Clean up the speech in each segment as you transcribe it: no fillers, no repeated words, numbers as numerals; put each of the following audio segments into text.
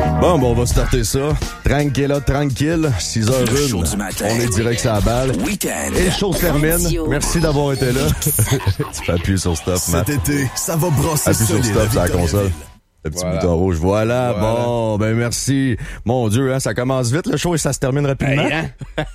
Bon, on va starter ça. Tranquille, 6h01. On est direct à la balle. Et le show se termine. Merci d'avoir été là. Tu peux appuyer sur stop, Matt. Cet été, ça va brosser. Appuie sur stop sur la console. Le petit bouton rouge. Voilà. Bon, ben merci. Mon Dieu, hein, ça commence vite le show et ça se termine rapidement. Hey, hein?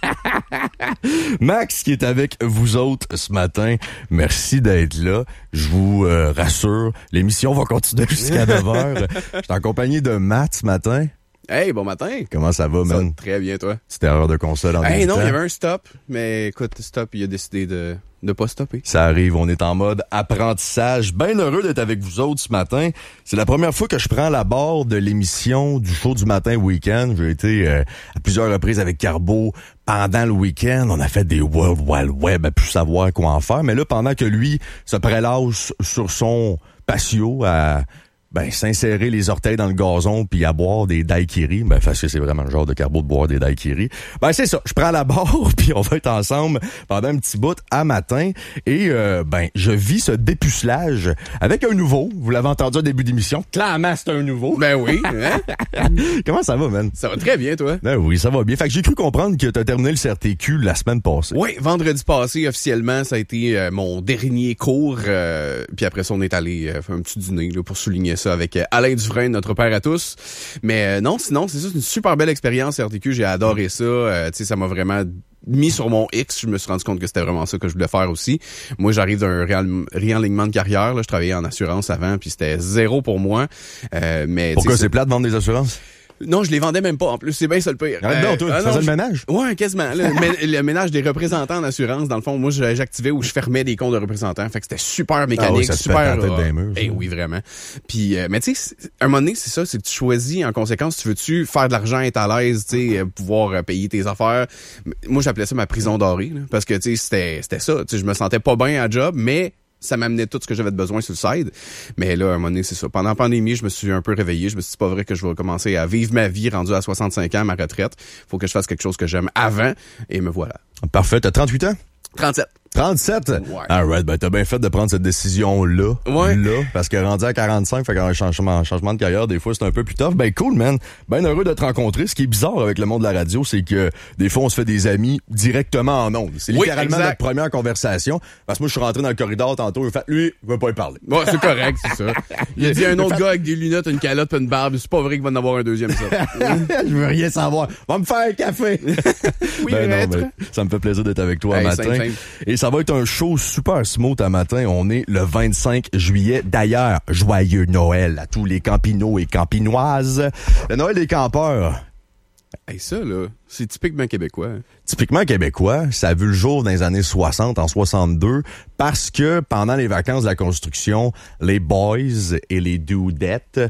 Max qui est avec vous autres ce matin. Merci d'être là. Je vous rassure, l'émission va continuer jusqu'à 9h. Je suis en compagnie de Matt ce matin. Hey, bon matin. Comment ça va, man? Très bien, toi. Petite erreur de console en Hey, non, débutant. il y avait un stop, mais écoute, stop, il a décidé de pas stopper. Ça arrive, on est en mode apprentissage. Bien heureux d'être avec vous autres ce matin. C'est la première fois que je prends la barre de l'émission du show du matin week-end. J'ai été à plusieurs reprises avec Carbo pendant le week-end. On a fait des World Wide Web à plus savoir quoi en faire. Mais là, pendant que lui se prélâche sur son patio à s'insérer les orteils dans le gazon puis à boire des daiquiris. Parce que c'est vraiment le genre de Carbo de boire des daiquiris. C'est ça. Je prends la barre puis on va être ensemble pendant un petit bout à matin. Et, je vis ce dépucelage avec un nouveau. Vous l'avez entendu au début d'émission. Clairement, c'est un nouveau. Ben oui, hein? Comment ça va, man? Ça va très bien, toi. Ben oui, ça va bien. Fait que j'ai cru comprendre que t'as terminé le CRTQ la semaine passée. Oui, vendredi passé, officiellement, ça a été mon dernier cours. Puis après ça, on est allé faire un petit dîner là, pour souligner ça avec Alain Dufresne, notre père à tous. Mais non, sinon, c'est ça, c'est une super belle expérience RTQ. J'ai adoré ça. Tu sais, ça m'a vraiment mis sur mon X. Je me suis rendu compte que c'était vraiment ça que je voulais faire aussi. Moi, j'arrive d'un réalignement de carrière. Là. Je travaillais en assurance avant, puis c'était zéro pour moi. Mais pourquoi c'est plate de vendre des assurances? Non, je les vendais même pas. En plus, c'est bien ça le pire. Arrête donc, toi, tu faisais le ménage? Ouais, quasiment. Le ménage des représentants en assurance, dans le fond, moi, j'activais ou je fermais des comptes de représentants. Fait que c'était super mécanique, ça super. te pète la tête d'un mur, oui, vraiment. Puis, mais tu sais, à un moment donné, c'est ça, c'est que tu choisis en conséquence, tu veux-tu faire de l'argent, être à l'aise, tu sais, pouvoir payer tes affaires. Moi, j'appelais ça ma prison dorée, là, parce que tu sais, c'était ça. Tu sais, je me sentais pas bien à job, mais ça m'amenait tout ce que j'avais de besoin sur le side. Mais là, à un moment donné, c'est ça. Pendant la pandémie, je me suis un peu réveillé. Je me suis dit, c'est pas vrai que je vais commencer à vivre ma vie rendue à 65 ans, ma retraite. Faut que je fasse quelque chose que j'aime avant. Et me voilà. Parfait. T'as 38 ans? 37. 37? Ouais. Alright, t'as bien fait de prendre cette décision-là. Ouais. Là, parce que rendu à 45, fait qu'un changement de carrière, des fois, c'est un peu plus tough. Cool, man. Ben heureux de te rencontrer. Ce qui est bizarre avec le monde de la radio, c'est que des fois, on se fait des amis directement en ondes. C'est littéralement notre première conversation. Parce que moi, je suis rentré dans le corridor tantôt, il fait, lui, il veut pas y parler. Ouais, c'est correct, c'est ça. Il a dit à un autre gars avec des lunettes, une calotte, une barbe, c'est pas vrai qu'il va en avoir un deuxième, ça. Je veux rien savoir. Va me faire un café. Oui, ça me fait plaisir d'être avec toi matin. Simple. Et ça va être un show super smooth à matin. On est le 25 juillet. D'ailleurs, joyeux Noël à tous les campinots et campinoises. Le Noël des campeurs. Hey, ça, là, c'est typiquement québécois. Typiquement québécois. Ça a vu le jour dans les années 60, en 62, parce que pendant les vacances de la construction, les boys et les dudettes,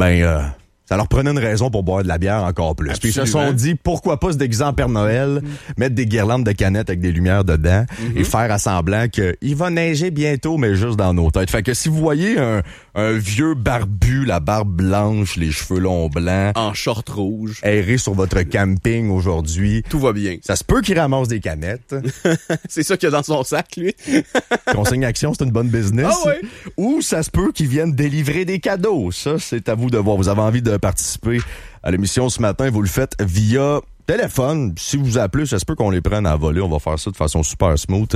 ça leur prenait une raison pour boire de la bière encore plus. Puis ils se sont dit, pourquoi pas se déguiser en Père Noël, mettre des guirlandes de canettes avec des lumières dedans et faire à semblant que il va neiger bientôt, mais juste dans nos têtes. Fait que si vous voyez un vieux barbu, la barbe blanche, les cheveux longs blancs, en short rouge, errer sur votre camping aujourd'hui, tout va bien. Ça se peut qu'il ramasse des canettes. C'est ça qu'il y a dans son sac, lui. Consigne Action, c'est une bonne business. Ah ouais. Ou ça se peut qu'ils viennent délivrer des cadeaux. Ça, c'est à vous de voir. Vous avez envie de participer à l'émission ce matin, vous le faites via téléphone. Si vous appelez, ça se peut qu'on les prenne à voler. On va faire ça de façon super smooth.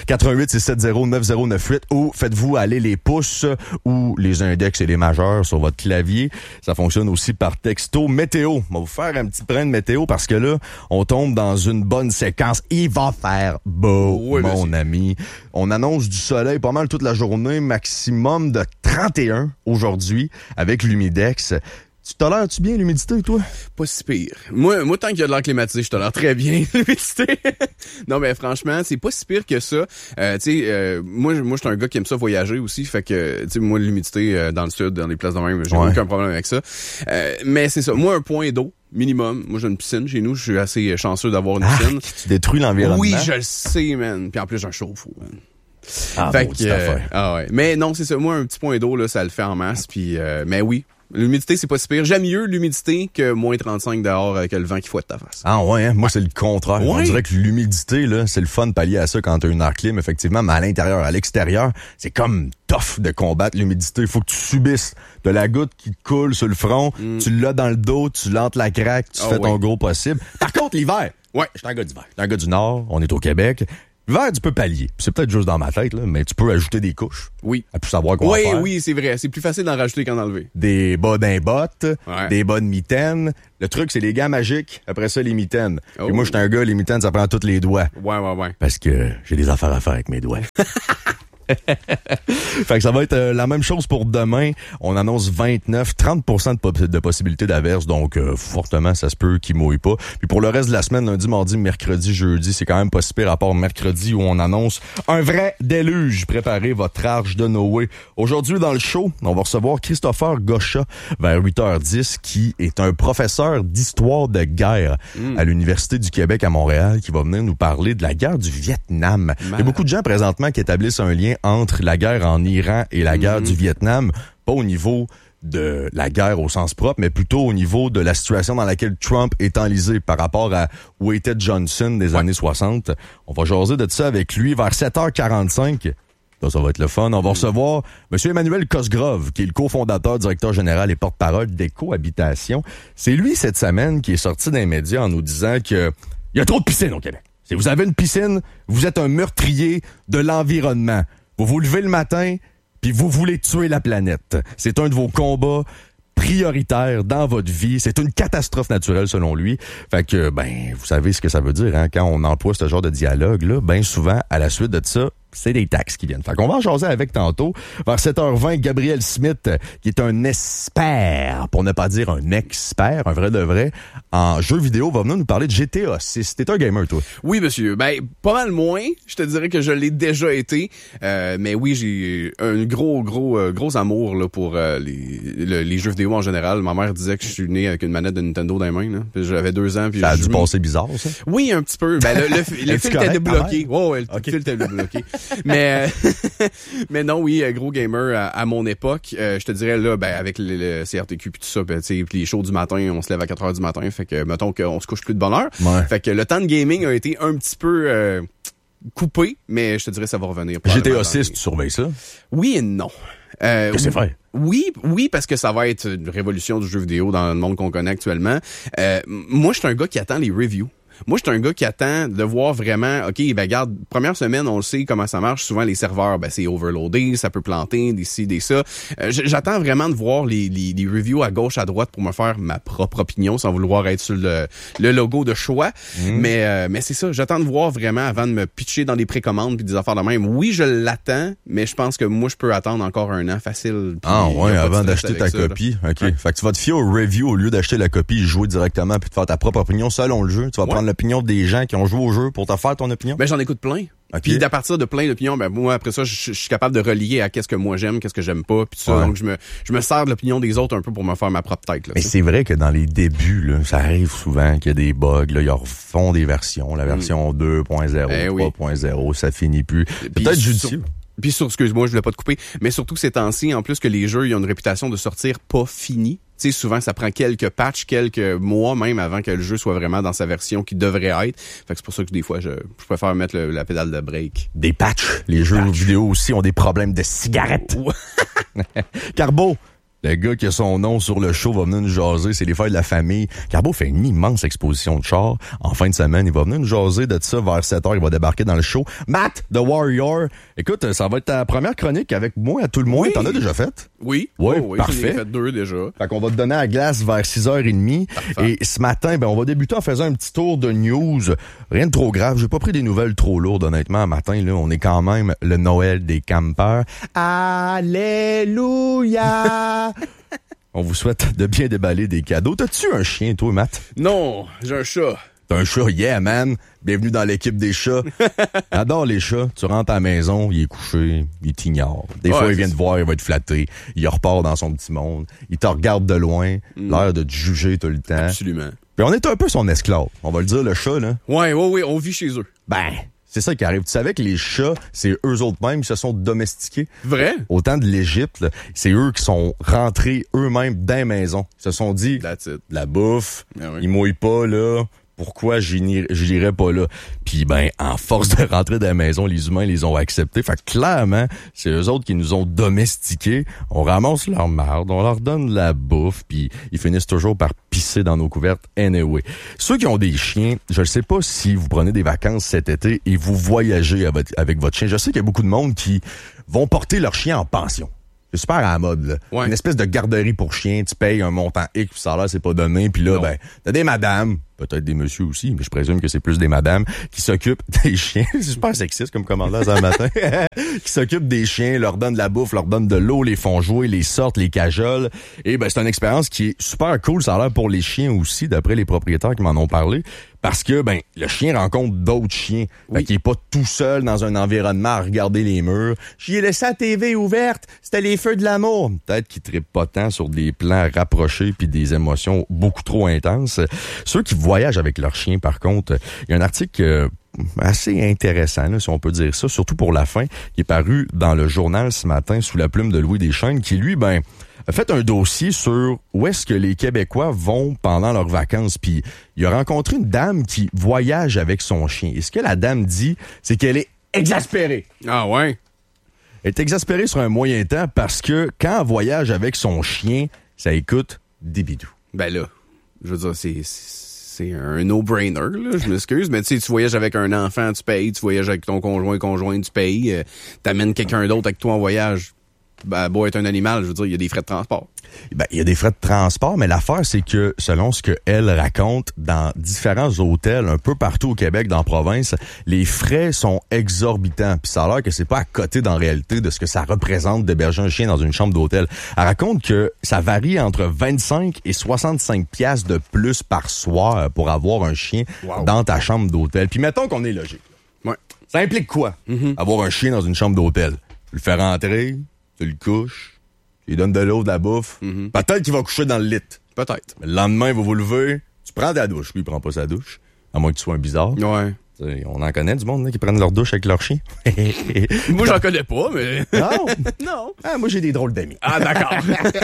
88-670-9098 ou faites-vous aller les pouces ou les index et les majeurs sur votre clavier. Ça fonctionne aussi par texto météo. On va vous faire un petit brin de météo parce que là, on tombe dans une bonne séquence. Il va faire beau, mon ami. On annonce du soleil pas mal toute la journée, maximum de 31 aujourd'hui avec l'humidex. Tu tolères-tu bien l'humidité, toi? Pas si pire. Moi, tant qu'il y a de l'air climatisé, je tolère très bien l'humidité. Non, mais franchement, c'est pas si pire que ça. Moi, je suis un gars qui aime ça voyager aussi. Fait que, tu sais, moi, l'humidité dans le sud, dans les places de même, j'ai aucun problème avec ça. Mais c'est ça. Moi, un point d'eau minimum. Moi, j'ai une piscine chez nous. Je suis assez chanceux d'avoir une piscine. Tu détruis l'environnement. Oui, je le sais, man. Puis en plus, j'ai un chauffe-eau, man. Fait que, ouais. Mais non, c'est ça. Moi, un petit point d'eau, là, ça le fait en masse. Puis, mais oui. L'humidité, c'est pas si pire. J'aime mieux l'humidité que moins 35 dehors avec le vent qui fouette ta face. Ah ouais, hein? Moi, c'est le contraire. Ouais. On dirait que l'humidité, là, c'est le fun de pallier à ça quand t'as une air clim, effectivement, mais à l'intérieur, à l'extérieur, c'est comme tough de combattre l'humidité. Il faut que tu subisses de la goutte qui te coule sur le front, tu l'as dans le dos, tu l'entres la craque, tu fais ton gros possible. Par contre, l'hiver, je suis un gars d'hiver. Je suis un gars du Nord, on est au Québec. L'hiver, tu peux pallier. C'est peut-être juste dans ma tête, là, mais tu peux ajouter des couches. Oui. À plus savoir quoi faire. Oui, c'est vrai. C'est plus facile d'en rajouter qu'en enlever. Des bas d'un bottes, des bas de mitaines. Le truc, c'est les gants magiques. Après ça, les mitaines. Et moi, je suis un gars, les mitaines, ça prend tous les doigts. Ouais. Parce que j'ai des affaires à faire avec mes doigts. Fait que ça va être la même chose pour demain. On annonce 30% de possibilité d'averse, donc fortement ça se peut qu'il mouille pas. Puis pour le reste de la semaine, lundi, mardi, mercredi, jeudi, c'est quand même pas si pire à part mercredi où on annonce un vrai déluge. Préparez votre arche de Noé. Aujourd'hui dans le show, on va recevoir Christopher Gauchat vers 8h10 qui est un professeur d'histoire de guerre à l'Université du Québec à Montréal qui va venir nous parler de la guerre du Vietnam. Il y a beaucoup de gens présentement qui établissent un lien entre la guerre en Iran et la guerre du Vietnam, pas au niveau de la guerre au sens propre, mais plutôt au niveau de la situation dans laquelle Trump est enlisé par rapport à où était Johnson des années 60. On va jaser de ça avec lui vers 7h45. Ça va être le fun. On va recevoir M. Emmanuel Cosgrove, qui est le cofondateur, directeur général et porte-parole d'Écohabitation. C'est lui, cette semaine, qui est sorti dans les médias en nous disant que il y a trop de piscines au Québec. Si vous avez une piscine, vous êtes un meurtrier de l'environnement. Vous vous levez le matin, puis vous voulez tuer la planète. C'est un de vos combats prioritaires dans votre vie. C'est une catastrophe naturelle, selon lui. Fait que, vous savez ce que ça veut dire, hein? Quand on emploie ce genre de dialogue-là, souvent, à la suite de ça, c'est des taxes qui viennent. Fait qu'on va en jaser avec tantôt. Vers 7h20, Gabriel Smith, qui est un expert, pour ne pas dire un expert, un vrai de vrai, en jeux vidéo, va venir nous parler de GTA 6. T'es un gamer, toi? Oui, monsieur. Pas mal moins. Je te dirais que je l'ai déjà été. Mais oui, j'ai un gros amour là, pour les jeux vidéo en général. Ma mère disait que je suis né avec une manette de Nintendo dans les mains. Là. Puis j'avais 2 ans. Puis ça a dû passer bizarre, ça? Oui, un petit peu. Le fil était débloqué. Le fil était débloqué. Mais non, oui, gros gamer à mon époque. Je te dirais là, avec le CRTQ puis tout ça, puis les shows du matin, on se lève à 4h du matin. Fait que mettons qu'on se couche plus de bonne heure. Ouais. Fait que le temps de gaming a été un petit peu coupé, mais je te dirais ça va revenir. GTA 6, tu surveilles ça? Oui et non. Qu'est-ce que c'est fait? Oui, parce que ça va être une révolution du jeu vidéo dans le monde qu'on connaît actuellement. Moi, je suis un gars qui attend les reviews. Moi, je suis un gars qui attend de voir vraiment, OK, regarde, première semaine, on le sait comment ça marche. Souvent, les serveurs, c'est overloadé, ça peut planter, des ci, des ça. J'attends vraiment de voir les reviews à gauche, à droite pour me faire ma propre opinion, sans vouloir être sur le logo de choix. Mais c'est ça, j'attends de voir vraiment avant de me pitcher dans des précommandes puis des affaires de même. Oui, je l'attends, mais je pense que moi, je peux attendre encore un an facile. Avant d'acheter ta copie. OK. Ouais. Fait que tu vas te fier au review au lieu d'acheter la copie, jouer directement puis de faire ta propre opinion selon le jeu. Tu vas prendre l'opinion des gens qui ont joué au jeu pour te faire ton opinion? J'en écoute plein. Okay. Puis à partir de plein d'opinions, moi après ça, je suis capable de relier à qu'est-ce que moi j'aime, qu'est-ce que j'aime pas, puis tout ça. Donc je me sers de l'opinion des autres un peu pour me faire ma propre tête. Là, mais c'est vrai que dans les débuts, là, ça arrive souvent qu'il y a des bugs. Là, ils refont des versions, la version 2.0, 3.0, ça finit plus. Peut-être judicieux. Puis excuse-moi, je voulais pas te couper, mais surtout que ces temps-ci, en plus que les jeux, ils ont une réputation de sortir pas finis. Tu sais, souvent, ça prend quelques patchs, quelques mois même avant que le jeu soit vraiment dans sa version qui devrait être. Fait que c'est pour ça que des fois, je préfère mettre la pédale de break. Des patchs. Les jeux vidéo aussi ont des problèmes de cigarettes. Carbo, le gars qui a son nom sur le show va venir nous jaser, c'est les fêtes de la famille. Carbo fait une immense exposition de chars. En fin de semaine, il va venir nous jaser de ça vers 7h, il va débarquer dans le show. Matt, The Warrior, écoute, ça va être ta première chronique avec moi à tout le monde. Oui. T'en as déjà fait? Oui. Parfait. J'en ai fait 2 déjà. Fait qu'on va te donner à la glace vers 6h30. Parfait. Et ce matin, on va débuter en faisant un petit tour de news. Rien de trop grave. J'ai pas pris des nouvelles trop lourdes, honnêtement. Un matin, là, on est quand même le Noël des campeurs. Alléluia! On vous souhaite de bien déballer des cadeaux. T'as-tu un chien, toi, Matt? Non, j'ai un chat. T'as un chat, yeah, man. Bienvenue dans l'équipe des chats. J'adore les chats. Tu rentres à la maison, il est couché, il t'ignore. Des fois, il vient te voir, il va te flatter. Il repart dans son petit monde. Il te regarde de loin, l'air de te juger tout le temps. Absolument. Puis on est un peu son esclave. On va le dire, le chat, là. Oui, on vit chez eux. C'est ça qui arrive. Tu savais que les chats, c'est eux autres mêmes qui se sont domestiqués. Vrai? Au temps de l'Égypte, là, c'est eux qui sont rentrés eux-mêmes dans les maisons. Ils se sont dit, That's it. la bouffe, Ah oui. ils mouillent pas, là. Pourquoi j'irais pas là? Puis ben, en force de rentrer dans la maison, les humains les ont acceptés. Fait que clairement, c'est eux autres qui nous ont domestiqués. On ramasse leur marde, on leur donne de la bouffe, puis ils finissent toujours par pisser dans nos couvertes anyway. Ceux qui ont des chiens, je ne sais pas si vous prenez des vacances cet été et vous voyagez avec votre chien. Je sais qu'il y a beaucoup de monde qui vont porter leur chien en pension. C'est super à la mode, là. Ouais. Une espèce de garderie pour chiens, tu payes un montant X, puis ça a l'air, c'est pas donné, puis là, Non. ben, t'as des madames, peut-être des messieurs aussi, mais je présume que c'est plus des madames, qui s'occupent des chiens. C'est super sexiste comme commandant ce matin. Qui s'occupent des chiens, leur donnent de la bouffe, leur donnent de l'eau, les font jouer, les sortent, les cajolent. Et ben, c'est une expérience qui est super cool, ça a l'air pour les chiens aussi, d'après les propriétaires qui m'en ont parlé. Parce que, ben, le chien rencontre d'autres chiens. Oui. Fait qu'il est pas tout seul dans un environnement à regarder les murs. J'y ai laissé la TV ouverte. C'était les feux de l'amour. Peut-être qu'il trippe pas tant sur des plans rapprochés puis des émotions beaucoup trop intenses. Ceux qui voyagent avec leur chien, par contre, il y a un article assez intéressant, là, si on peut dire ça, surtout pour la fin, qui est paru dans le journal ce matin sous la plume de Louis Deschênes, qui, lui, ben, a fait un dossier sur où est-ce que les Québécois vont pendant leurs vacances. Puis il a rencontré une dame qui voyage avec son chien. Et ce que la dame dit, c'est qu'elle est exaspérée. Ah ouais? Elle est exaspérée sur un moyen temps parce que quand elle voyage avec son chien, ça écoute des bidous. Ben là, je veux dire, c'est un no-brainer, là. Je m'excuse, mais tu sais, tu voyages avec un enfant, tu payes. Tu voyages avec ton conjoint, tu payes. T'amènes quelqu'un d'autre avec toi en voyage. Ben, beau être un animal, je veux dire, il y a des frais de transport. Ben, il y a des frais de transport, mais l'affaire, c'est que, selon ce qu'elle raconte, dans différents hôtels, un peu partout au Québec, dans la province, les frais sont exorbitants. Puis ça a l'air que c'est pas à côté, dans la réalité, de ce que ça représente d'héberger un chien dans une chambre d'hôtel. Elle raconte que ça varie entre 25 et 65 piastres de plus par soir pour avoir un chien dans ta chambre d'hôtel. Puis mettons qu'on est logique. Ouais. Ça implique quoi? Avoir un chien dans une chambre d'hôtel? Tu le fais rentrer, tu le couches, tu lui donnes de l'eau, de la bouffe. Peut-être qu'il va coucher dans le lit. Peut-être. Mais le lendemain, vous vous levez, tu prends ta douche. Lui, il prend pas sa douche. À moins que tu sois un bizarre. Ouais. T'sais, on en connaît du monde là, qui prennent leur douche avec leur chien. Moi, j'en connais pas, mais... Non? Non. Ah, moi, j'ai des drôles d'amis. Ah, d'accord.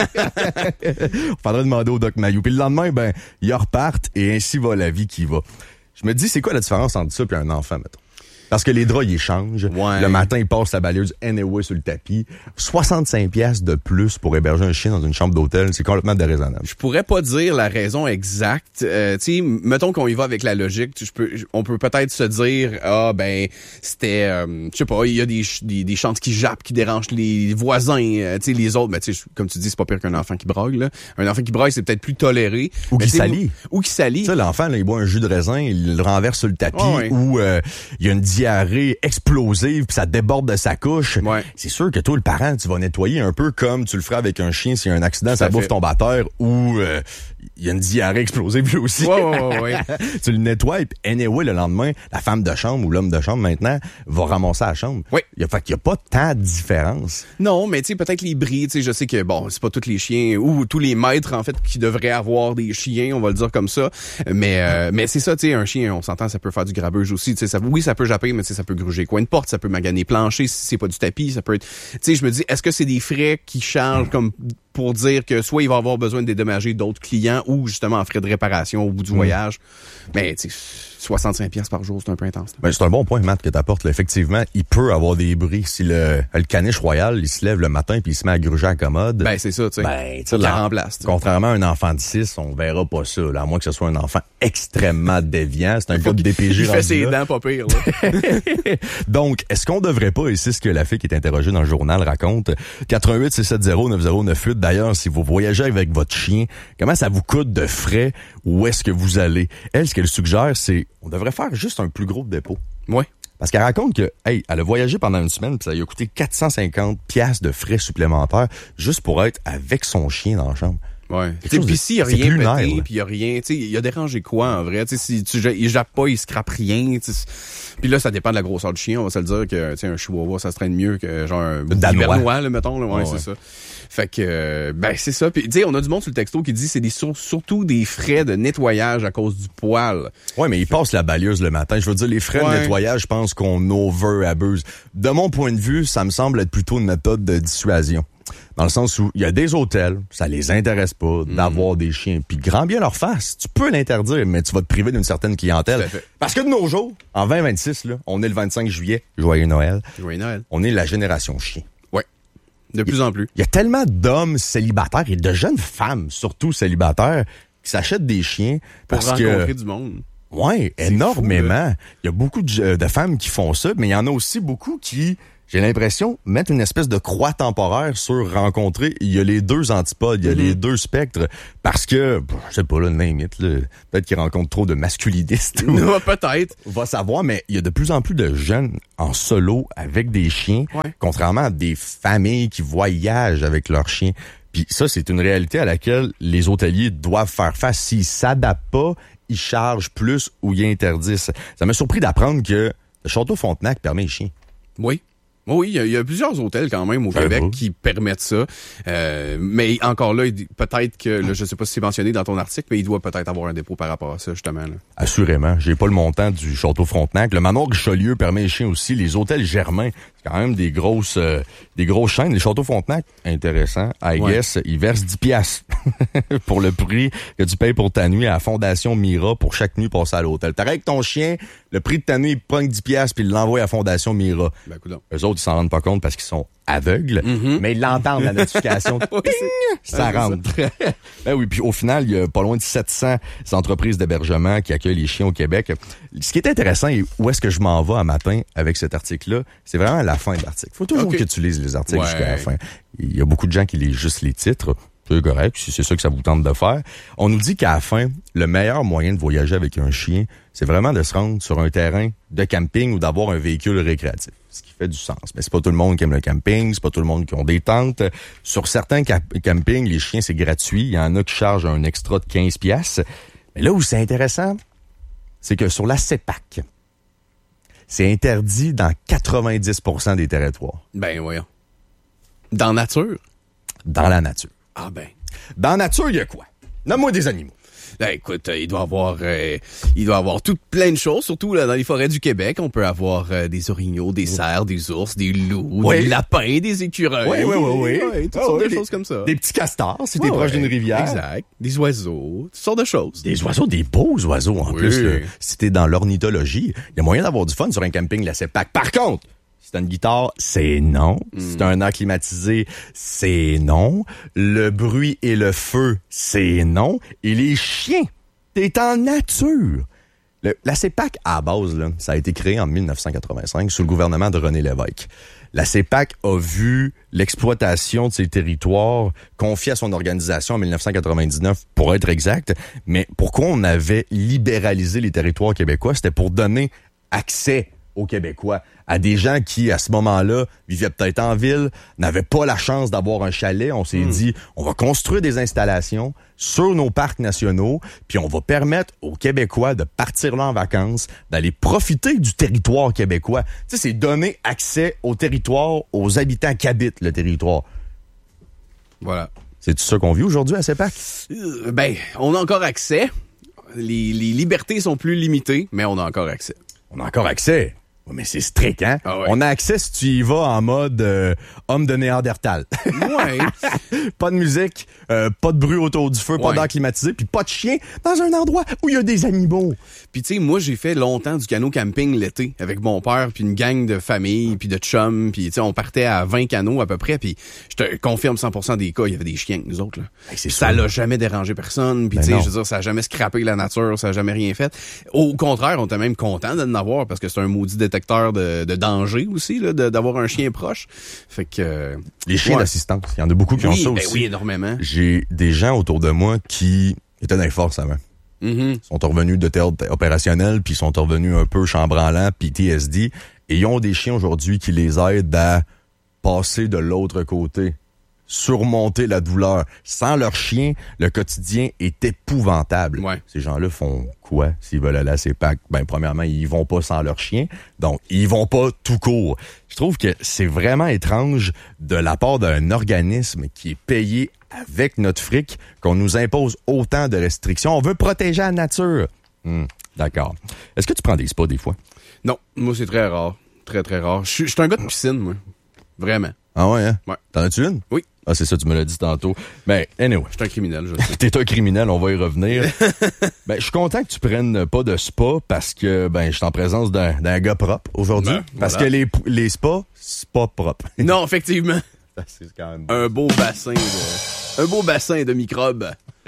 Faudrait demander au Doc Mayou. Puis le lendemain, ben, ils repartent et ainsi va la vie qui va. Je me dis, c'est quoi la différence entre ça et un enfant, mettons? Parce que les draps, ils changent. Ouais. Le matin, ils passent la balayeuse anyway sur le tapis. 65 piastres de plus pour héberger un chien dans une chambre d'hôtel, c'est complètement déraisonnable. Je pourrais pas dire la raison exacte. Tu sais, mettons qu'on y va avec la logique. On peut peut-être se dire, ah ben, c'était, je sais pas, il y a des chantes qui jappent, qui dérangent les voisins, tu sais, les autres. Ben, tu sais, comme tu dis, c'est pas pire qu'un enfant qui braille, là. Un enfant qui braille, c'est peut-être plus toléré. Ou Mais qui tu sais, salit. Ou qui salit. Tu sais, l'enfant, là, il boit un jus de raisin, il le renverse sur le tapis, Ouais. ou il y a une diarrhée explosive, puis ça déborde de sa couche. Ouais. C'est sûr que toi, le parent, tu vas nettoyer un peu comme tu le ferais avec un chien s'il y a un accident, Tout ça à bouffe fait. tombe à terre, ou il y a une diarrhée explosive lui aussi. Ouais. Tu le nettoies, puis anyway, le lendemain, la femme de chambre ou l'homme de chambre maintenant va ramasser la chambre. Oui. Fait qu'il n'y a pas tant de différence. Non, mais tu sais, peut-être les bris, tu sais, je sais que, bon, c'est pas tous les chiens, ou tous les maîtres, en fait, qui devraient avoir des chiens, on va le dire comme ça. Mais c'est ça, tu sais, un chien, on s'entend, ça peut faire du grabuge aussi, tu sais, oui, ça peut japper, mais tu sais, ça peut gruger coin de porte, ça peut maganer plancher, si c'est pas du tapis, ça peut être, tu sais, je me dis, est-ce que c'est des frais qui chargent comme pour dire que soit il va avoir besoin de dédommager d'autres clients ou justement en frais de réparation au bout du voyage. Mais tu sais, 65 pièces par jour, c'est un peu intense. Ben, c'est un bon point, Matt, que t'apportes. Là. Effectivement, il peut avoir des bris. Si le caniche royal, il se lève le matin puis il se met à gruger à la commode. Ben, c'est ça, tu sais. Ben, ça la remplace. T'sais. Contrairement à un enfant de 6, on verra pas ça, là, à moins que ce soit un enfant extrêmement déviant. C'est un gars de DPJ. Il fait ses dents pas pire, là. Donc, est-ce qu'on devrait pas, et c'est ce que la fille qui est interrogée dans le journal raconte, 88-670-9098, d'ailleurs, si vous voyagez avec votre chien, comment ça vous coûte de frais, où est-ce que vous allez? Elle, ce qu'elle suggère, c'est, on devrait faire juste un plus gros dépôt. Ouais. Parce qu'elle raconte que, hey, elle a voyagé pendant une semaine puis ça lui a coûté 450 piastres de frais supplémentaires juste pour être avec son chien dans la chambre. Ouais. Puis s'il y a c'est rien lunaire, pété, là. puis il y a rien, tu sais, il a dérangé quoi en vrai, tu sais, si il jappe pas, il scrape rien, tu sais. Puis là ça dépend de la grosseur du chien, on va se le dire que tu sais un chihuahua ça se traîne mieux que genre un Danois. bernois là mettons là, ouais, c'est ça. Fait que, ben, c'est ça. Puis, tu sais, on a du monde sur le texto qui dit c'est surtout des frais de nettoyage à cause du poil. Ouais, mais ils passent la balayeuse le matin. Je veux dire, les frais de nettoyage, je pense qu'on over-abuse. De mon point de vue, ça me semble être plutôt une méthode de dissuasion. Dans le sens où il y a des hôtels, ça les intéresse pas d'avoir des chiens. Puis grand bien leur face. Tu peux l'interdire, mais tu vas te priver d'une certaine clientèle. Parce que de nos jours, en 2026, là, on est le 25 juillet, Joyeux Noël. Joyeux Noël. On est la génération chien. Ouais. De plus en plus. Il y a tellement d'hommes célibataires et de jeunes femmes, surtout célibataires, qui s'achètent des chiens pour rencontrer du monde. Ouais, énormément. Il y a beaucoup de femmes qui font ça, mais il y en a aussi beaucoup qui, j'ai l'impression, mettent une espèce de croix temporaire sur rencontrer. Il y a les deux antipodes, il y a les deux spectres, parce que, je sais pas, là, peut-être qu'ils rencontrent trop de masculinistes. Non, peut-être. On va savoir, mais il y a de plus en plus de jeunes en solo avec des chiens, contrairement à des familles qui voyagent avec leurs chiens. Puis ça, c'est une réalité à laquelle les hôteliers doivent faire face. S'ils s'adaptent pas, ils chargent plus ou ils interdisent. Ça m'a surpris d'apprendre que le Château Frontenac permet les chiens. Oui. Oui, il y a plusieurs hôtels quand même au Québec qui permettent ça. Mais encore là, peut-être que, là, je sais pas si c'est mentionné dans ton article, mais il doit peut-être avoir un dépôt par rapport à ça, justement. Là. Assurément. J'ai pas le montant du Château Frontenac. Le manoir Richelieu permet les chiens aussi. Les hôtels Germain, c'est quand même des grosses chaînes. Les Châteaux Frontenac, intéressant. I guess, ils versent 10 piastres pour le prix que tu payes pour ta nuit à la Fondation Mira pour chaque nuit passée à l'hôtel. T'arrêtes avec ton chien, le prix de ta nuit, il pogne 10 piastres puis il l'envoie à la Fondation Mira. Ben, eux autres, ils s'en rendent pas compte parce qu'ils sont aveugles, mais ils l'entendent, la notification. Ça rentre. Ben oui, puis au final, il y a pas loin de 700 entreprises d'hébergement qui accueillent les chiens au Québec. Ce qui est intéressant, et où est-ce que je m'en vais un matin avec cet article-là, c'est vraiment la fin de l'article. Faut toujours que tu lises les articles jusqu'à la fin. Il y a beaucoup de gens qui lisent juste les titres. C'est correct, si c'est ça que ça vous tente de faire. On nous dit qu'à la fin, le meilleur moyen de voyager avec un chien, c'est vraiment de se rendre sur un terrain de camping ou d'avoir un véhicule récréatif. Ce qui fait du sens. Mais c'est pas tout le monde qui aime le camping, c'est pas tout le monde qui ont des tentes. Sur certains campings, les chiens, c'est gratuit. Il y en a qui chargent un extra de 15 piastres. Mais là où c'est intéressant, c'est que sur la CEPAC, c'est interdit dans 90% des territoires. Ben voyons. Dans la nature? Dans la nature. Ah ben. Dans la nature, il y a quoi? Nomme-moi des animaux. Ben, écoute, il doit avoir tout plein de choses, surtout là, dans les forêts du Québec. On peut avoir des orignaux, des cerfs, des ours, des loups, des lapins, des écureuils. Oui. Toutes sortes de choses comme ça. Des petits castors, si t'es proche d'une rivière. Exact. Des oiseaux, toutes sortes de choses. Des oiseaux, des beaux oiseaux en plus. Là. Si t'es dans l'ornithologie, il y a moyen d'avoir du fun sur un camping, la CEPAC. Par contre, si t'as une guitare, c'est non. Si t'as un air climatisé, c'est non. Le bruit et le feu, c'est non. Et les chiens, t'es en nature. La CEPAC, à la base, là, ça a été créé en 1985 sous le gouvernement de René Lévesque. La CEPAC a vu l'exploitation de ces territoires confiée à son organisation en 1999, pour être exact. Mais pourquoi on avait libéralisé les territoires québécois? C'était pour donner accès aux Québécois, à des gens qui, à ce moment-là, vivaient peut-être en ville, n'avaient pas la chance d'avoir un chalet. On s'est dit, on va construire des installations sur nos parcs nationaux, puis on va permettre aux Québécois de partir là en vacances, d'aller profiter du territoire québécois. Tu sais, c'est donner accès au territoire, aux habitants qui habitent le territoire. Voilà. C'est tout ça qu'on vit aujourd'hui à CEPAC? Ben, on a encore accès. Les libertés sont plus limitées, mais on a encore accès. On a encore accès. Ouais, mais c'est strict, hein? Ah ouais. On a accès si tu y vas en mode homme de Néandertal. Ouais. Pas de musique, pas de bruit autour du feu, pas d'air climatisé, puis pas de chien dans un endroit où il y a des animaux. Puis tu sais, moi j'ai fait longtemps du canot camping l'été avec mon père puis une gang de famille puis de chums, puis tu sais on partait à 20 canots à peu près, puis je te confirme 100% des cas, il y avait des chiens avec nous autres là. Ça l'a jamais dérangé personne, puis tu sais je veux dire ça a jamais scrappé la nature, ça a jamais rien fait. Au contraire, on était même content d'en avoir parce que c'est un maudit détecteur de danger aussi là, d'avoir un chien proche. Fait que les chiens d'assistance, il y en a beaucoup qui ont ça aussi. Oui, énormément. J'ai des gens autour de moi qui étaient dans les forces avant. Ils sont revenus de théâtre opérationnel, puis ils sont revenus un peu chambranlant, PTSD, et ils ont des chiens aujourd'hui qui les aident à passer de l'autre côté surmonter la douleur. Sans leur chien, le quotidien est épouvantable. Ouais. Ces gens-là font quoi s'ils veulent aller à ces packs? Ben, premièrement, ils vont pas sans leur chien, donc ils vont pas tout court. Je trouve que c'est vraiment étrange de la part d'un organisme qui est payé avec notre fric qu'on nous impose autant de restrictions. On veut protéger la nature. D'accord. Est-ce que tu prends des spas des fois? Non, moi, c'est très rare. Très, très rare. Je suis un gars de piscine, moi. Vraiment. Ah ouais, hein? Ouais. T'en as-tu une? Oui. Ah, c'est ça, tu me l'as dit tantôt. Ben, anyway. Je suis un criminel, je sais. T'es un criminel, on va y revenir. Ben, je suis content que tu prennes pas de spa parce que, ben, je suis en présence d'un gars propre aujourd'hui. Ben, parce voilà. que les spas, c'est pas propre. Non, effectivement. C'est quand même... Un beau bassin de microbes.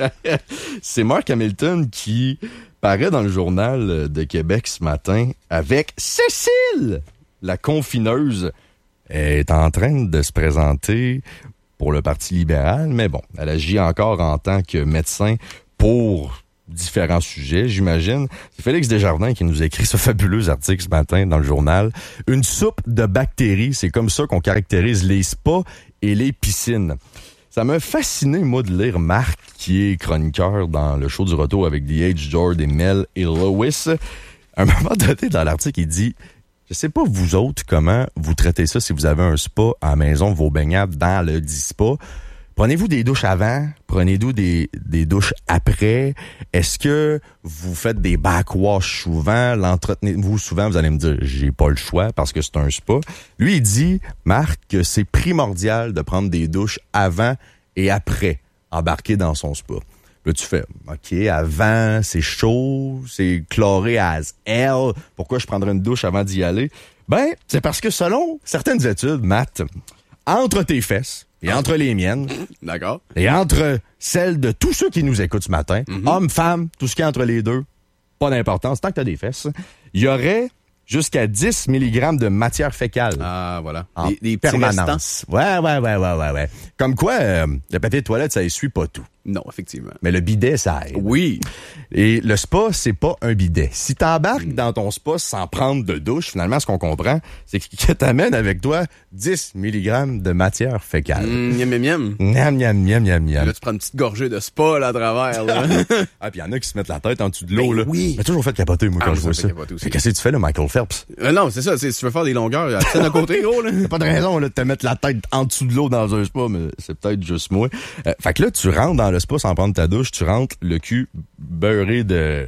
C'est Mark Hamilton qui paraît dans le journal de Québec ce matin avec Cécile, la confineuse. Elle est en train de se présenter pour le Parti libéral, mais bon, elle agit encore en tant que médecin pour différents sujets, j'imagine. C'est Félix Desjardins qui nous écrit ce fabuleux article ce matin dans le journal. Une soupe de bactéries, c'est comme ça qu'on caractérise les spas et les piscines. Ça m'a fasciné, moi, de lire Marc, qui est chroniqueur dans le show du retour avec The H, George et Mel et Lois. À un moment donné, dans l'article, il dit... Je sais pas, vous autres, comment vous traitez ça si vous avez un spa à la maison, vos baignades dans le dit spa. Prenez-vous des douches avant? Prenez-vous des douches après? Est-ce que vous faites des backwash souvent? L'entretenez-vous souvent? Vous allez me dire, j'ai pas le choix parce que c'est un spa. Lui, il dit, Marc, que c'est primordial de prendre des douches avant et après embarquer dans son spa. Là, tu fais, OK, avant, c'est chaud, c'est chloré as hell. Pourquoi je prendrais une douche avant d'y aller? Ben, c'est parce que selon certaines études, Matt, entre tes fesses et entre les miennes, D'accord. et entre celles de tous ceux qui nous écoutent ce matin, hommes, femmes, tout ce qui est entre les deux, pas d'importance, tant que t'as des fesses, il y aurait jusqu'à 10 mg de matière fécale. Ah, voilà. En Des petits permanence. Ouais. Comme quoi, le papier de toilette, ça essuie pas tout. Non, effectivement. Mais le bidet, ça aide. Oui. Et le spa, c'est pas un bidet. Si t'embarques dans ton spa sans prendre de douche, finalement, ce qu'on comprend, c'est que t'amènes avec toi 10 mg de matière fécale. Miam. Miam. Là, tu prends une petite gorgée de spa, là, à travers, là. Ah, puis il y en a qui se mettent la tête en dessous de l'eau, Ben là. oui. Mais toujours fait capoter, moi, quand je vois ça. Qu'est-ce que tu fais, là, Michael Phelps? Non, c'est ça. Si tu veux faire des longueurs, à scène à côté, gros, là. Pas de raison, là, de te mettre la tête en dessous de l'eau dans un spa, mais c'est peut-être juste moi. Fait que là, tu rentres dans le spa sans prendre ta douche, tu rentres le cul beurré de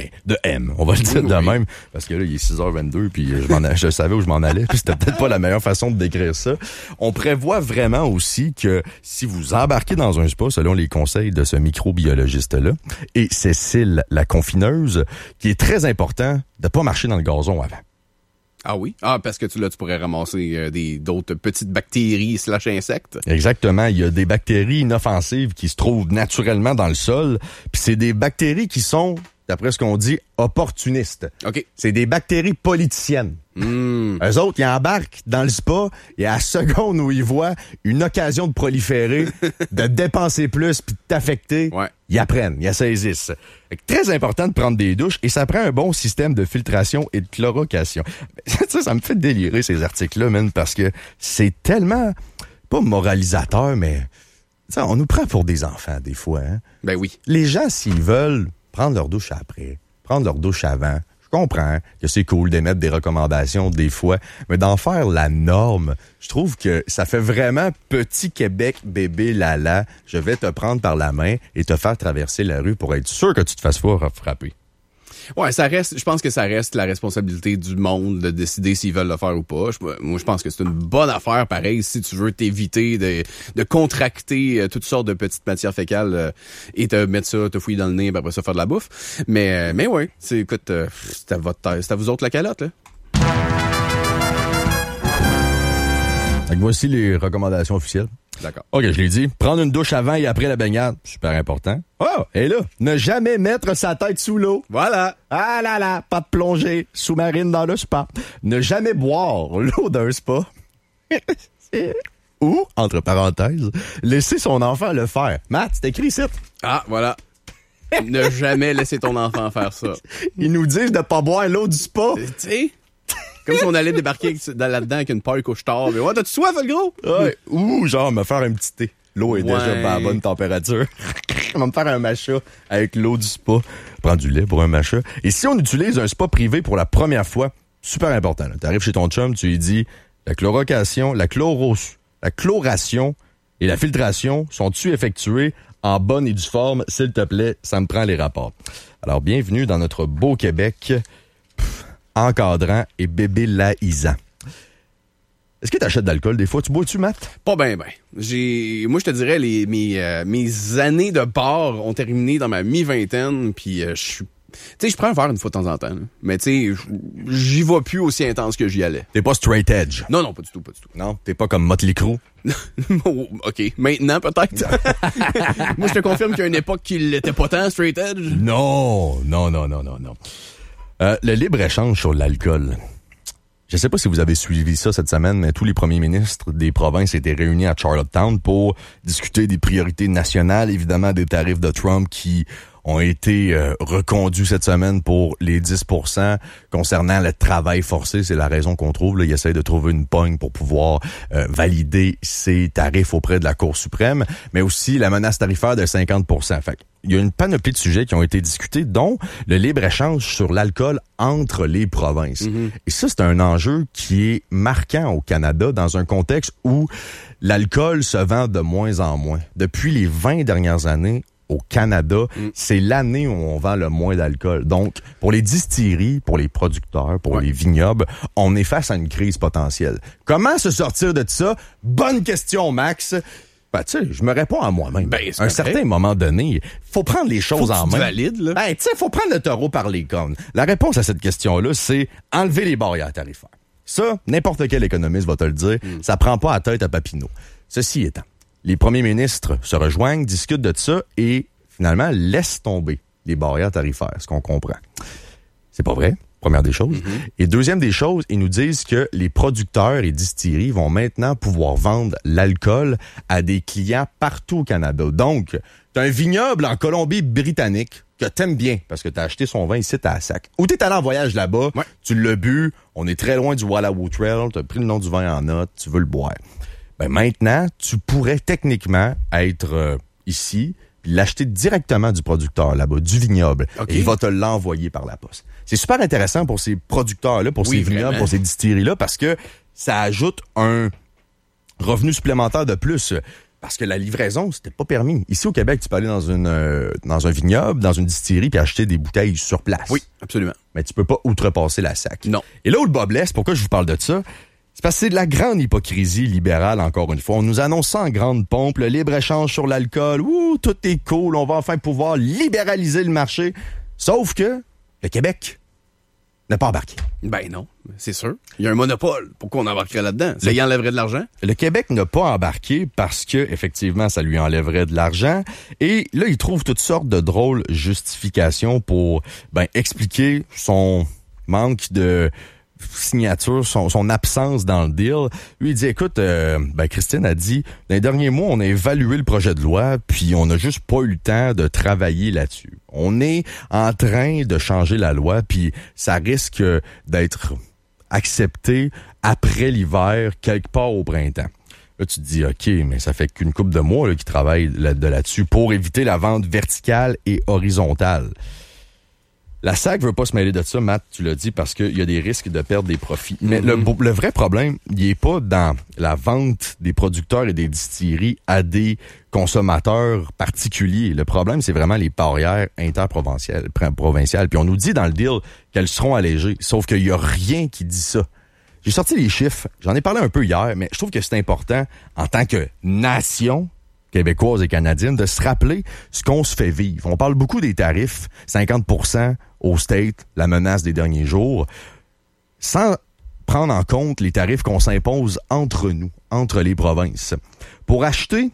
M, on va le dire de même, parce que là, il est 6h22, puis je savais où je m'en allais, puis c'était peut-être pas la meilleure façon de décrire ça. On prévoit vraiment aussi que si vous embarquez dans un spa, selon les conseils de ce microbiologiste-là, et Cécile, la confineuse, qui est très important de pas marcher dans le gazon avant. Ah oui? Ah, parce que tu pourrais ramasser d'autres petites bactéries / insectes. Exactement. Il y a des bactéries inoffensives qui se trouvent naturellement dans le sol. Puis c'est des bactéries qui sont, d'après ce qu'on dit, opportunistes. OK. C'est des bactéries politiciennes. Eux autres, ils embarquent dans le spa et à la seconde où ils voient une occasion de proliférer, de dépenser plus puis de t'affecter, ouais. Ils apprennent, ils saisissent. Très important de prendre des douches et ça prend un bon système de filtration et de chlorocation. Ça me fait délirer ces articles-là, même, parce que c'est tellement, pas moralisateur, mais on nous prend pour des enfants des fois. Hein? Ben oui. Les gens, s'ils veulent prendre leur douche après, prendre leur douche avant, je comprends que c'est cool d'émettre des recommandations des fois, mais d'en faire la norme, je trouve que ça fait vraiment petit Québec bébé lala. Je vais te prendre par la main et te faire traverser la rue pour être sûr que tu te fasses pas frapper. Ouais, je pense que ça reste la responsabilité du monde de décider s'ils veulent le faire ou pas. Moi, je pense que c'est une bonne affaire, pareil, si tu veux t'éviter de contracter toutes sortes de petites matières fécales et te mettre ça, te fouiller dans le nez, puis après ça faire de la bouffe. Mais ouais, écoute, c'est à vous autres la calotte, là. Donc voici les recommandations officielles. D'accord. OK, je l'ai dit. Prendre une douche avant et après la baignade. Super important. Oh, et là, ne jamais mettre sa tête sous l'eau. Voilà. Ah là là, pas de plongée sous-marine dans le spa. Ne jamais boire l'eau d'un spa. Ou, entre parenthèses, laisser son enfant le faire. Matt, c'est écrit ici. Ah, voilà. Ne jamais laisser ton enfant faire ça. Ils nous disent de pas boire l'eau du spa. Tu sais? Comme si on allait débarquer là-dedans avec une paille couche-tard. Mais ouais, t'as-tu soif, le gros? Ouais. Ou genre me faire un petit thé. L'eau est déjà à la bonne température. On va me faire un matcha avec l'eau du spa. Prends du lait pour un matcha. Et si on utilise un spa privé pour la première fois, super important. Tu arrives chez ton chum, tu lui dis la chloration et la filtration sont-tu effectuées en bonne et due forme? S'il te plaît, ça me prend les rapports. Alors, bienvenue dans notre beau Québec encadrant et bébé-laïsant. Est-ce que tu achètes de l'alcool des fois? Tu bois-tu, Matt? Pas ben. Moi, je te dirais, mes années de bar ont terminé dans ma mi-vingtaine, puis je suis... Tu sais, je prends un verre une fois de temps en temps, là. Mais tu sais, j'y vais plus aussi intense que j'y allais. T'es pas straight edge? Non, pas du tout. Non? T'es pas comme Motley Crue? OK, maintenant peut-être. Moi, je te confirme qu'il y a une époque qu'il était pas tant straight edge. Non. Le libre-échange sur l'alcool. Je sais pas si vous avez suivi ça cette semaine, mais tous les premiers ministres des provinces étaient réunis à Charlottetown pour discuter des priorités nationales, évidemment des tarifs de Trump qui ont été reconduits cette semaine pour les 10% concernant le travail forcé. C'est la raison qu'on trouve. Là, il essaie de trouver une pogne pour pouvoir valider ces tarifs auprès de la Cour suprême, mais aussi la menace tarifaire de 50%. Fait il y a une panoplie de sujets qui ont été discutés, dont le libre-échange sur l'alcool entre les provinces. Mm-hmm. Et ça, c'est un enjeu qui est marquant au Canada dans un contexte où l'alcool se vend de moins en moins. Depuis les 20 dernières années, au Canada, c'est l'année où on vend le moins d'alcool. Donc, pour les distilleries, pour les producteurs, pour les vignobles, on est face à une crise potentielle. Comment se sortir de ça? Bonne question, Max. Ben, tu sais, je me réponds à moi-même. À un certain moment donné, faut prendre les choses en main. Valide, là. Ben, tu sais, faut prendre le taureau par les cornes. La réponse à cette question-là, c'est enlever les barrières tarifaires. Ça, n'importe quel économiste va te le dire, ça prend pas à tête à Papineau. Ceci étant, les premiers ministres se rejoignent, discutent de ça et finalement laissent tomber les barrières tarifaires, ce qu'on comprend. C'est pas vrai, première des choses. Mm-hmm. Et deuxième des choses, ils nous disent que les producteurs et distilleries vont maintenant pouvoir vendre l'alcool à des clients partout au Canada. Donc, t'as un vignoble en Colombie-Britannique que t'aimes bien parce que t'as acheté son vin ici à Sac. Ou t'es allé en voyage là-bas, tu l'as bu, on est très loin du Walla Trail, t'as pris le nom du vin en note, tu veux le boire. Ben maintenant, tu pourrais techniquement être ici puis l'acheter directement du producteur là-bas, du vignoble. Okay. Et il va te l'envoyer par la poste. C'est super intéressant pour ces producteurs-là, pour ces vignobles, vraiment. Pour ces distilleries-là, parce que ça ajoute un revenu supplémentaire de plus. Parce que la livraison, c'était pas permis. Ici au Québec, tu peux aller dans un vignoble, dans une distillerie, puis acheter des bouteilles sur place. Oui, absolument. Mais tu peux pas outrepasser la SAC. Non. Et là où le bas blesse, pourquoi je vous parle de ça? C'est parce que c'est de la grande hypocrisie libérale, encore une fois. On nous annonce ça en grande pompe, le libre-échange sur l'alcool. Ouh, tout est cool, on va enfin pouvoir libéraliser le marché. Sauf que le Québec n'a pas embarqué. Ben non, c'est sûr. Il y a un monopole. Pourquoi on embarquerait là-dedans? Ça y enlèverait de l'argent? Le Québec n'a pas embarqué parce que, effectivement, ça lui enlèverait de l'argent. Et là, il trouve toutes sortes de drôles justifications pour expliquer son manque de signature, son absence dans le deal. Lui, il dit, écoute, Christine a dit, dans les derniers mois, on a évalué le projet de loi, puis on n'a juste pas eu le temps de travailler là-dessus. On est en train de changer la loi, puis ça risque d'être accepté après l'hiver, quelque part au printemps. Là, tu te dis, OK, mais ça fait qu'une couple de mois qu'ils travaillent là-dessus pour éviter la vente verticale et horizontale. La SAC veut pas se mêler de ça, Matt, tu l'as dit, parce qu'il y a des risques de perdre des profits. Mais le vrai problème, il est pas dans la vente des producteurs et des distilleries à des consommateurs particuliers. Le problème, c'est vraiment les barrières interprovinciales. Puis on nous dit dans le deal qu'elles seront allégées, sauf qu'il y a rien qui dit ça. J'ai sorti les chiffres, j'en ai parlé un peu hier, mais je trouve que c'est important, en tant que nation québécoise et canadienne, de se rappeler ce qu'on se fait vivre. On parle beaucoup des tarifs, 50% au state, la menace des derniers jours, sans prendre en compte les tarifs qu'on s'impose entre nous, entre les provinces. Pour acheter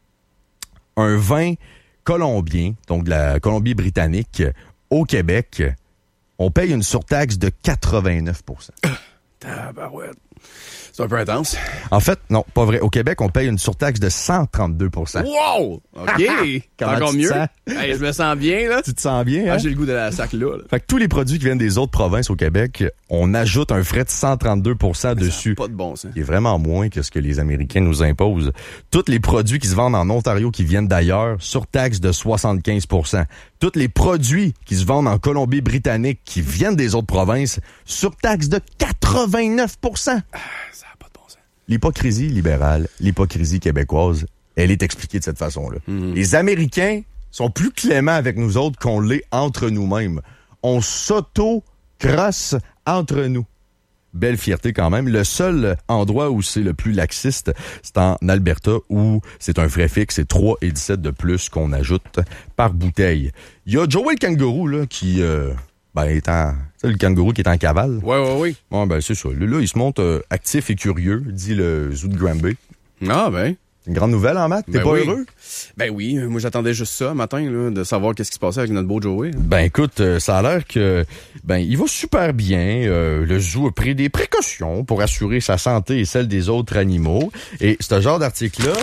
un vin colombien, donc de la Colombie-Britannique, au Québec, on paye une surtaxe de 89%. Tabarouette. C'est un peu intense. En fait, non, pas vrai. Au Québec, on paye une surtaxe de 132 %. Wow! OK! Encore mieux. Hey, je me sens bien, là. Tu te sens bien, hein? Ah, j'ai le goût de la sac là. Fait que tous les produits qui viennent des autres provinces au Québec, on ajoute un frais de 132 % dessus. Pas de bon sens. Qui est vraiment moins que ce que les Américains nous imposent. Tous les produits qui se vendent en Ontario qui viennent d'ailleurs, surtaxe de 75 %. Tous les produits qui se vendent en Colombie-Britannique qui viennent des autres provinces, surtaxe de 89 %. Ça n'a pas de bon sens. L'hypocrisie libérale, l'hypocrisie québécoise, elle est expliquée de cette façon-là. Les Américains sont plus cléments avec nous autres qu'on l'est entre nous-mêmes. On s'auto-crosse entre nous. Belle fierté quand même. Le seul endroit où c'est le plus laxiste, c'est en Alberta où c'est un frais fixe, c'est 3,17 de plus qu'on ajoute par bouteille. Il y a Joey le kangourou là, qui le kangourou qui est en cavale. Oui. Bon, ben c'est ça. Là, il se montre actif et curieux, dit le zoo de Granby. Ah ben. Une grande nouvelle, hein, Matt? T'es pas heureux? Ben oui, moi j'attendais juste ça matin, là, de savoir qu'est-ce qui se passait avec notre beau Joey. Ben écoute, ça a l'air que il va super bien. Le zoo a pris des précautions pour assurer sa santé et celle des autres animaux. Et ce genre d'article-là,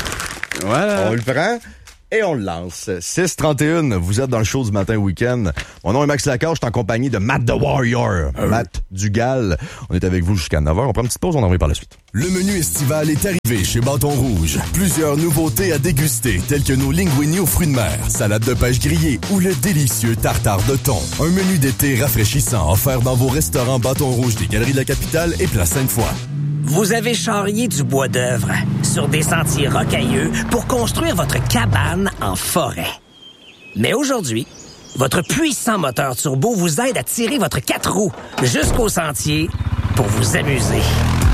voilà. On le prend et on le lance. 6h31, vous êtes dans le show du matin week-end. Mon nom est Max Lacache, je suis en compagnie de Matt the Warrior, Matt Dugal. On est avec vous jusqu'à 9h. On prend une petite pause, on en revient par la suite. Le menu estival est arrivé chez Bâton Rouge. Plusieurs nouveautés à déguster, telles que nos linguini aux fruits de mer, salade de pêche grillée ou le délicieux tartare de thon. Un menu d'été rafraîchissant offert dans vos restaurants Bâton Rouge des Galeries de la Capitale et Place Sainte-Foy. Vous avez charrié du bois d'œuvre sur des sentiers rocailleux pour construire votre cabane en forêt. Mais aujourd'hui, votre puissant moteur turbo vous aide à tirer votre 4 roues jusqu'au sentier pour vous amuser.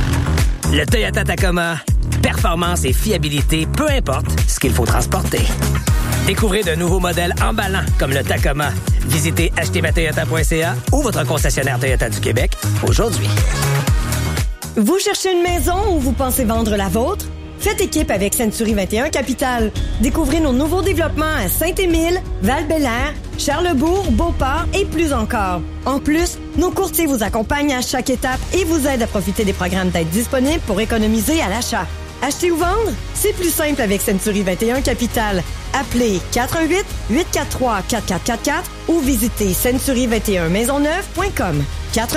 Le Toyota Tacoma, performance et fiabilité, peu importe ce qu'il faut transporter. Découvrez de nouveaux modèles emballants comme le Tacoma. Visitez achetezmatoyota.ca ou votre concessionnaire Toyota du Québec aujourd'hui. Vous cherchez une maison ou vous pensez vendre la vôtre? Faites équipe avec Century 21 Capital. Découvrez nos nouveaux développements à Saint-Émile, Val-Bélair, Charlesbourg, Beauport et plus encore. En plus, nos courtiers vous accompagnent à chaque étape et vous aident à profiter des programmes d'aide disponibles pour économiser à l'achat. Acheter ou vendre? C'est plus simple avec Century 21 Capital. Appelez 418-843-4444 ou visitez century21maisonneuve.com.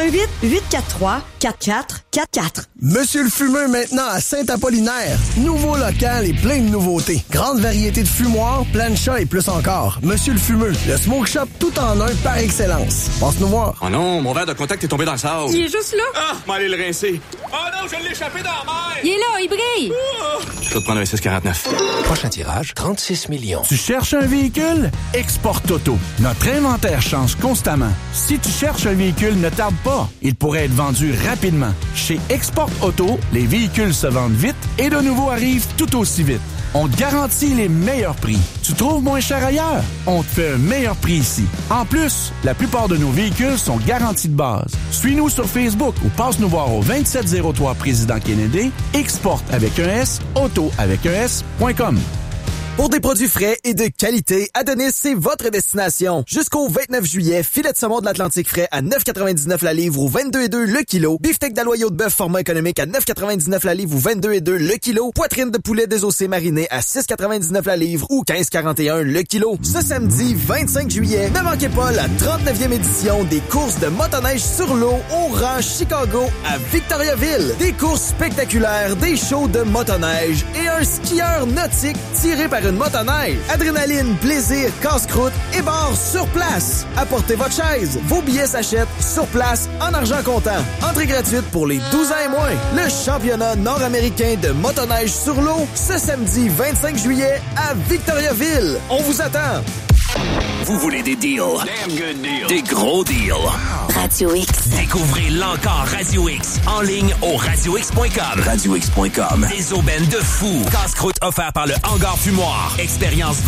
418-843-4444. Monsieur le Fumeux maintenant à Saint-Apollinaire. Nouveau local et plein de nouveautés. Grande variété de fumoirs, plein de chats et plus encore. Monsieur le Fumeux, le smoke shop tout en un par excellence. Passe-nous voir. Oh non, mon verre de contact est tombé dans le sable. Il est juste là. Ah, m'allez le rincer. Oh non, je l'ai échappé dans la mer. Il est là, il brille. Je vais te prendre un 649. Prochain tirage, 36 millions. Tu cherches un véhicule? Export Auto. Notre inventaire change constamment. Si tu cherches un véhicule, ne tarde pas. Il pourrait être vendu rapidement. Chez Export Auto, les véhicules se vendent vite et de nouveaux arrivent tout aussi vite. On te garantit les meilleurs prix. Tu trouves moins cher ailleurs? On te fait un meilleur prix ici. En plus, la plupart de nos véhicules sont garantis de base. Suis-nous sur Facebook ou passe nous voir au 2703 Président Kennedy, Export avec un S, Auto avec un S.com. Pour des produits frais et de qualité, Adonis, c'est votre destination. Jusqu'au 29 juillet, filet de saumon de l'Atlantique frais à 9,99 la livre ou 22,2 le kilo. Beefsteak d'aloyau de bœuf format économique à 9,99 la livre ou 22,2 le kilo. Poitrine de poulet désossé mariné à 6,99 la livre ou 15,41 le kilo. Ce samedi 25 juillet, ne manquez pas la 39e édition des courses de motoneige sur l'eau au rang Chicago à Victoriaville. Des courses spectaculaires, des shows de motoneige et un skieur nautique tiré par une motoneige. Adrénaline, plaisir, casse-croûte et bar sur place. Apportez votre chaise. Vos billets s'achètent sur place en argent comptant. Entrée gratuite pour les 12 ans et moins. Le championnat nord-américain de motoneige sur l'eau ce samedi 25 juillet à Victoriaville. On vous attend. Vous voulez des deals? Damn good deal. Des gros deals? Radio X. Découvrez l'encore Radio X en ligne au radiox.com. Radiox.com. Des aubaines de fou. Casse-croûte offert par le Hangar Fumoir. Expérience